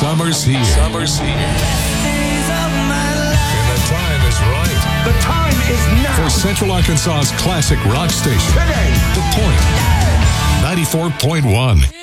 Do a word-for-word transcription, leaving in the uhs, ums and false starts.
Summer's here. Summer's here. And the time is right. The time is now. For Central Arkansas's classic rock station. Today. The Point. ninety-four point one.